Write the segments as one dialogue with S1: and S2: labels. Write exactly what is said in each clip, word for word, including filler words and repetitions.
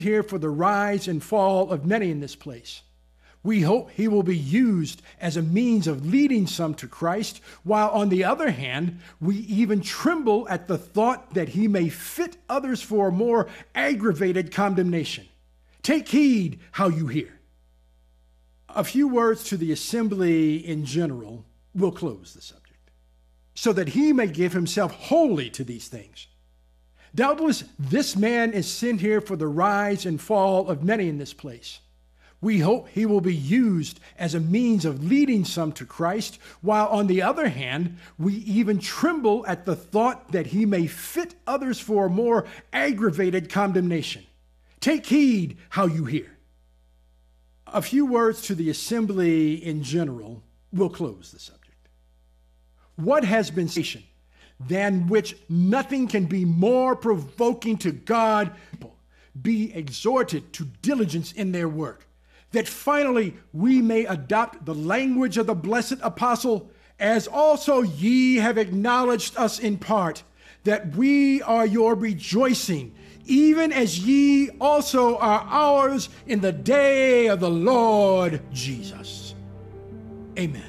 S1: here for the rise and fall of many in this place. We hope he will be used as a means of leading some to Christ, while on the other hand, we even tremble at the thought that he may fit others for a more aggravated condemnation. Take heed how you hear. A few words to the assembly in general will close the subject, so that he may give himself wholly to these things. Doubtless, this man is sent here for the rise and fall of many in this place. We hope he will be used as a means of leading some to Christ, while on the other hand, we even tremble at the thought that he may fit others for a more aggravated condemnation. Take heed how you hear. A few words to the assembly in general will close the subject. What has been said, than which nothing can be more provoking to God, be exhorted to diligence in their work, that finally we may adopt the language of the blessed apostle, as also ye have acknowledged us in part, that we are your rejoicing, even as ye also are ours in the day of the Lord Jesus. Amen.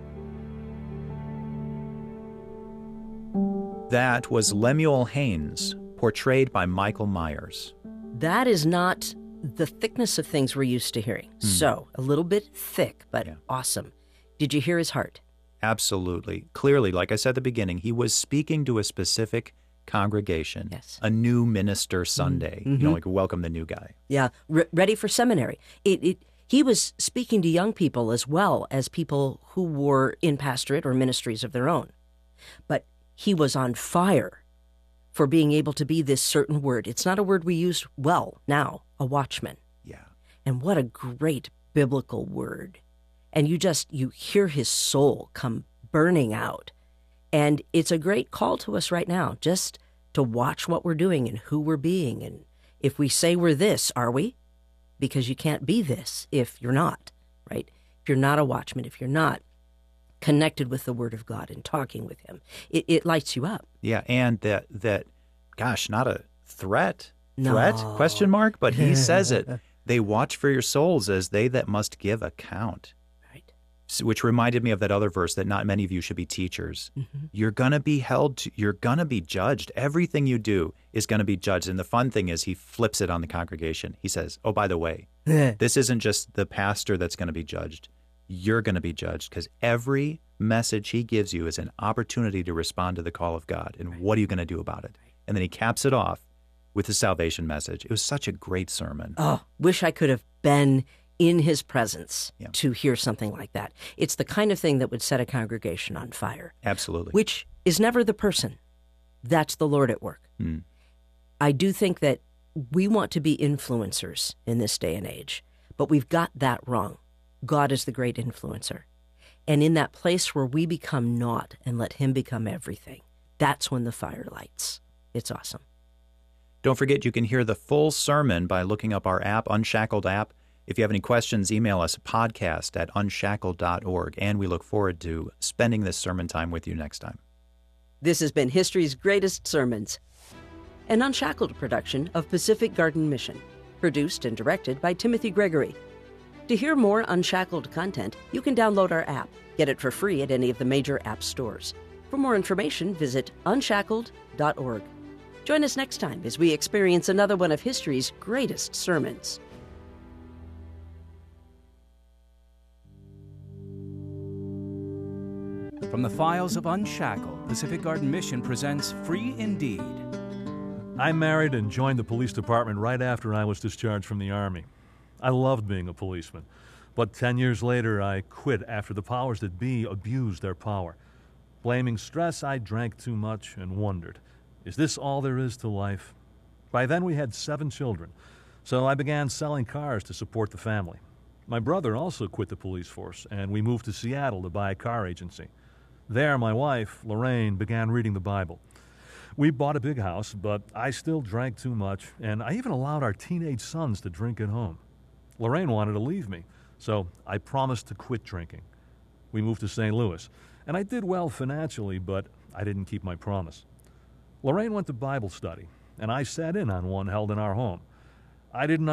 S2: That was Lemuel Haynes, portrayed by Michael Myers.
S3: That is not the thickness of things we're used to hearing. Mm. So, a little bit thick, but yeah. Awesome. Did you hear his heart?
S2: Absolutely. Clearly, like I said at the beginning, he was speaking to a specific congregation,
S3: yes.
S2: A new minister Sunday, mm-hmm. you know, like welcome the new guy.
S3: Yeah, re- ready for seminary. It, it, he was speaking to young people as well as people who were in pastorate or ministries of their own. But he was on fire for being able to be this certain word. It's not a word we use well now, a watchman.
S2: Yeah.
S3: And what a great biblical word. And you just, you hear his soul come burning out. And it's a great call to us right now, just to watch what we're doing and who we're being. And if we say we're this, are we? Because you can't be this if you're not, right? If you're not a watchman, if you're not connected with the Word of God and talking with him, it, it lights you up.
S2: Yeah, and that, that, gosh, not a threat,
S3: no.
S2: threat, question mark, but he says it. They watch for your souls as they that must give account. Which reminded me of that other verse that not many of you should be teachers. Mm-hmm. You're going to be held to, you're going to be judged. Everything you do is going to be judged. And the fun thing is he flips it on the congregation. He says, oh, by the way, this isn't just the pastor that's going to be judged. You're going to be judged because every message he gives you is an opportunity to respond to the call of God. And right. What are you going to do about it? And then he caps it off with the salvation message. It was such a great sermon.
S3: Oh, wish I could have been in his presence
S2: yeah.
S3: to hear something like that. It's the kind of thing that would set a congregation on fire.
S2: Absolutely.
S3: Which is never the person. That's the Lord at work.
S2: Mm.
S3: I do think that we want to be influencers in this day and age, but we've got that wrong. God is the great influencer. And in that place where we become naught and let him become everything, that's when the fire lights. It's awesome.
S2: Don't forget you can hear the full sermon by looking up our app, Unshackled app. If you have any questions, email us podcast at unshackled dot org, and we look forward to spending this sermon time with you next time.
S3: This has been History's Greatest Sermons, an Unshackled production of Pacific Garden Mission, produced and directed by Timothy Gregory. To hear more Unshackled content, you can download our app. Get it for free at any of the major app stores. For more information, visit unshackled dot org. Join us next time as we experience another one of history's greatest sermons.
S4: From the files of Unshackled, Pacific Garden Mission presents Free Indeed.
S5: I married and joined the police department right after I was discharged from the Army. I loved being a policeman, but ten years later I quit after the powers that be abused their power. Blaming stress, I drank too much and wondered, is this all there is to life? By then we had seven children, so I began selling cars to support the family. My brother also quit the police force, and we moved to Seattle to buy a car agency. There, my wife, Lorraine, began reading the Bible. We bought a big house, but I still drank too much, and I even allowed our teenage sons to drink at home. Lorraine wanted to leave me, so I promised to quit drinking. We moved to Saint Louis, and I did well financially, but I didn't keep my promise. Lorraine went to Bible study, and I sat in on one held in our home. I didn't